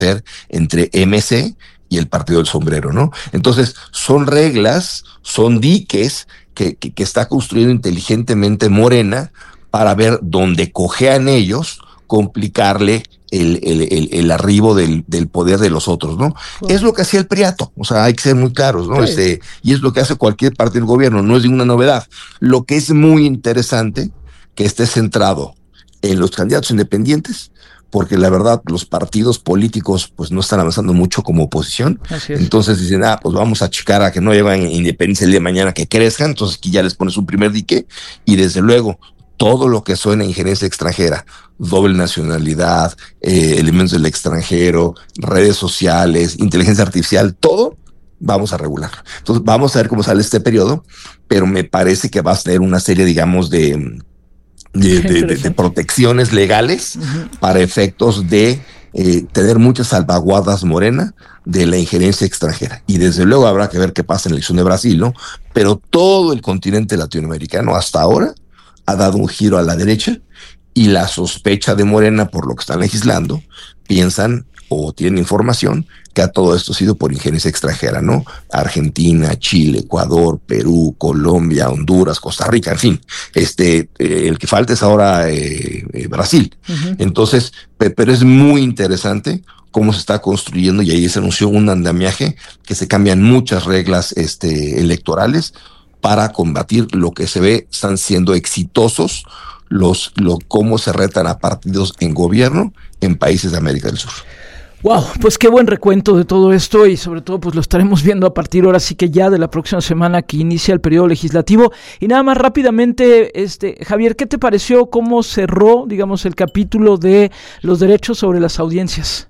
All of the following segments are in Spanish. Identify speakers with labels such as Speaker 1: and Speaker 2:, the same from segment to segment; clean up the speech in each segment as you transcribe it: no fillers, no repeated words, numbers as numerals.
Speaker 1: entre MC y el Partido del Sombrero, ¿no? Entonces, son reglas, son diques que está construyendo inteligentemente Morena para ver dónde cojean ellos, complicarle el arribo del poder de los otros, ¿no? Wow. Es lo que hacía el Priato, o sea, hay que ser muy claros, ¿no? Sí. Y es lo que hace cualquier parte del gobierno, no es ninguna novedad. Lo que es muy interesante, que esté centrado en los candidatos independientes, porque la verdad los partidos políticos pues no están avanzando mucho como oposición. Entonces dicen, pues vamos a achicar a que no llevan independencia el día de mañana, que crezcan, entonces aquí ya les pones un primer dique, y desde luego todo lo que suena a injerencia extranjera, doble nacionalidad, elementos del extranjero, redes sociales, inteligencia artificial, todo vamos a regular. Entonces vamos a ver cómo sale este periodo, pero me parece que va a tener una serie, digamos, de protecciones legales para efectos de tener muchas salvaguardas Morena de la injerencia extranjera. Y desde luego habrá que ver qué pasa en la elección de Brasil, ¿no? Pero todo el continente latinoamericano hasta ahora ha dado un giro a la derecha, y la sospecha de Morena, por lo que están legislando, piensan o tienen información que a todo esto ha sido por injerencia extranjera, ¿no? Argentina, Chile, Ecuador, Perú, Colombia, Honduras, Costa Rica, en fin, el que falta es ahora Brasil. Entonces, pero es muy interesante cómo se está construyendo, y ahí se anunció un andamiaje que se cambian muchas reglas electorales para combatir lo que se ve están siendo exitosos cómo se retan a partidos en gobierno en países de América del Sur.
Speaker 2: Wow, pues qué buen recuento de todo esto, y sobre todo pues lo estaremos viendo a partir ahora sí que ya de la próxima semana que inicia el periodo legislativo. Y nada más rápidamente, Javier, ¿qué te pareció cómo cerró, digamos, el capítulo de los derechos sobre las audiencias?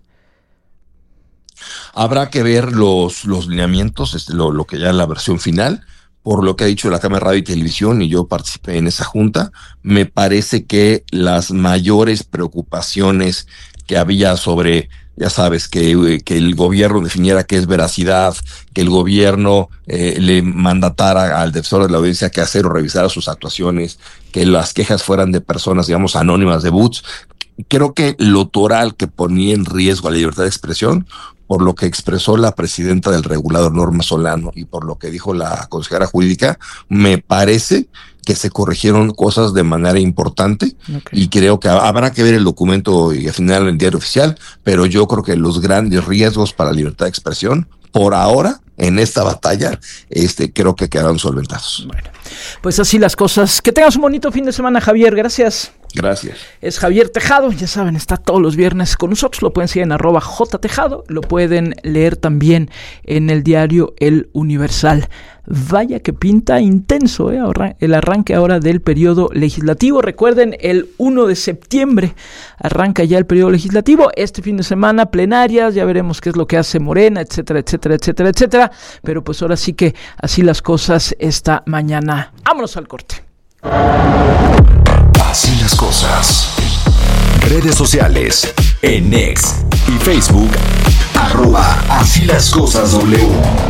Speaker 1: Habrá que ver los lineamientos, lo que ya es la versión final. Por lo que ha dicho la Cámara de Radio y Televisión, y yo participé en esa junta, me parece que las mayores preocupaciones que había sobre, ya sabes, que el gobierno definiera qué es veracidad, que el gobierno le mandatara al defensor de la audiencia qué hacer o revisara sus actuaciones, que las quejas fueran de personas, digamos, anónimas de boots. Creo que lo toral que ponía en riesgo a la libertad de expresión, por lo que expresó la presidenta del regulador, Norma Solano, y por lo que dijo la consejera jurídica, me parece que se corrigieron cosas de manera importante, y creo que habrá que ver el documento y al final el diario oficial, pero yo creo que los grandes riesgos para la libertad de expresión, por ahora, en esta batalla, creo que quedaron solventados.
Speaker 2: Bueno, pues así las cosas. Que tengas un bonito fin de semana, Javier. Gracias.
Speaker 1: Gracias.
Speaker 2: Es Javier Tejado, ya saben, está todos los viernes con nosotros, lo pueden seguir en @jtejado, lo pueden leer también en el diario El Universal. Vaya que pinta intenso, el arranque ahora del periodo legislativo. Recuerden, el 1 de septiembre arranca ya el periodo legislativo. Este fin de semana plenarias, ya veremos qué es lo que hace Morena, etcétera, etcétera, etcétera, etcétera. Pero pues ahora sí que así las cosas esta mañana. Vámonos al corte.
Speaker 3: Así las cosas. Redes sociales en X y Facebook @Así las cosas W.